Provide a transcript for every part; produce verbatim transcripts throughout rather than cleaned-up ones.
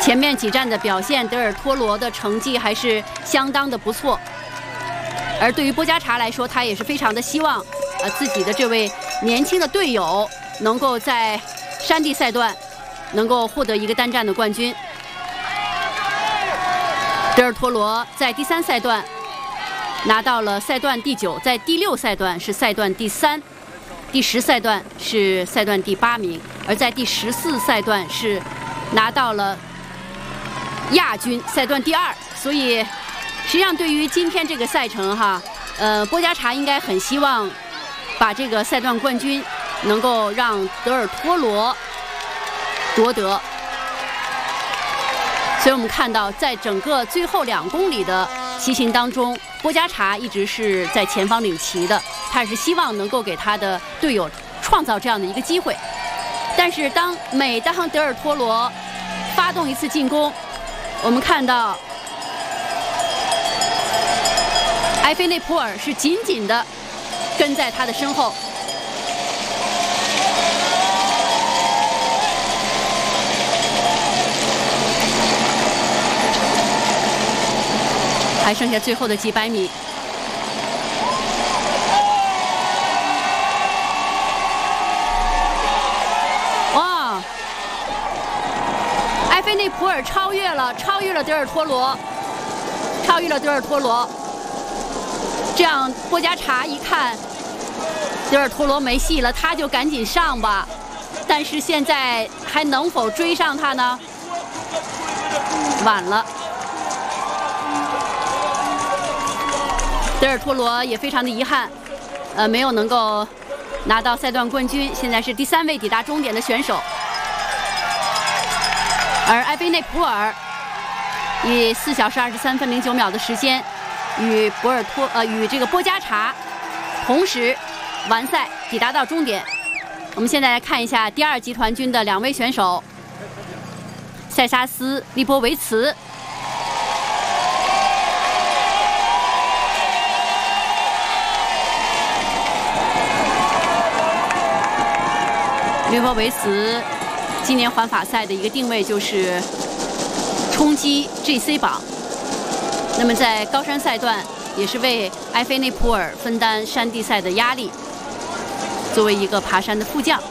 前面几站的表现，德尔托罗的成绩还是相当的不错。而对于波加查来说，他也是非常的希望，呃，自己的这位年轻的队友能够在山地赛段能够获得一个单站的冠军。德尔托罗在第三赛段拿到了赛段第九，在第六赛段是赛段第三，第十赛段是赛段第八名，而在第十四赛段是拿到了亚军，赛段第二。所以实际上对于今天这个赛程哈，呃，波加查应该很希望把这个赛段冠军能够让德尔托罗夺得。所以我们看到，在整个最后两公里的骑行当中，波加查一直是在前方领骑的，他是希望能够给他的队友创造这样的一个机会。但是当每当德尔托罗发动一次进攻，我们看到埃菲内普尔是紧紧地跟在他的身后。还剩下最后的几百米，哇！埃菲内普尔超越了，超越了德尔托罗，超越了德尔托罗。这样，波加查一看德尔托罗没戏了，他就赶紧上吧。但是现在还能否追上他呢？晚了。德尔托罗也非常的遗憾，呃，没有能够拿到赛段冠军。现在是第三位抵达终点的选手，而埃菲内普尔以四小时二十三分零九秒的时间，与博尔托呃与这个波加查同时完赛，抵达到终点。我们现在来看一下第二集团军的两位选手，塞沙斯、利波维茨。利波维茨今年环法赛的一个定位就是冲击 G C 榜，那么在高山赛段也是为埃菲内普尔分担山地赛的压力，作为一个爬山的副将。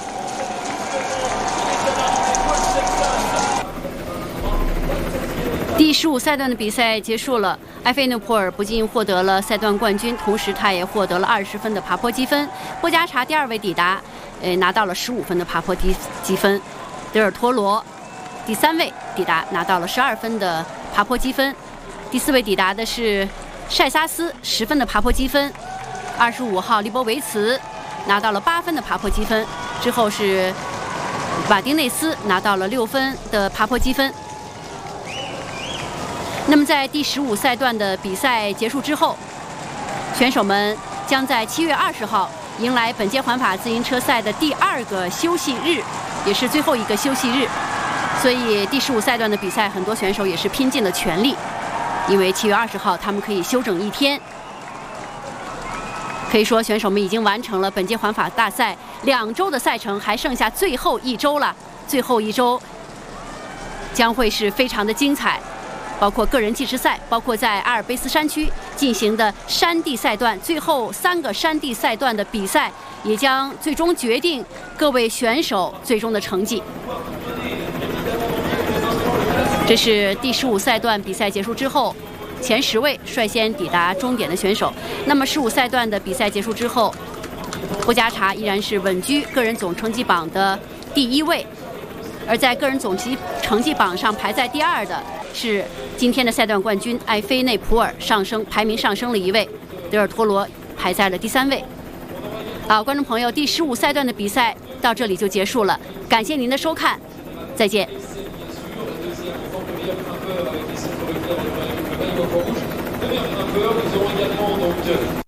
第十五赛段的比赛结束了，埃菲内普尔不仅获得了赛段冠军，同时他也获得了二十分的爬坡积分。波加查第二位抵达，呃，拿到了十五分的爬坡积积分。德尔托罗第三位抵达，拿到了十二分的爬坡积分。第四位抵达的是塞沙斯，十分的爬坡积分。二十五号利波维茨拿到了八分的爬坡积分。之后是瓦丁内斯拿到了六分的爬坡积分。那么在第十五赛段的比赛结束之后，选手们将在七月二十号迎来本届环法自行车赛的第二个休息日，也是最后一个休息日。所以第十五赛段的比赛，很多选手也是拼尽了全力，因为七月二十号他们可以休整一天。可以说，选手们已经完成了本届环法大赛两周的赛程，还剩下最后一周了。最后一周将会是非常的精彩。包括个人计时赛，包括在阿尔卑斯山区进行的山地赛段，最后三个山地赛段的比赛也将最终决定各位选手最终的成绩。这是第十五赛段比赛结束之后，前十位率先抵达终点的选手。那么十五赛段的比赛结束之后，波加查依然是稳居个人总成绩榜的第一位，而在个人总成绩成绩榜上排在第二的是今天的赛段冠军埃菲内普尔，上升排名上升了一位，德尔托罗排在了第三位。好，观众朋友，第十五赛段的比赛到这里就结束了，感谢您的收看，再见。 Ils auront également donc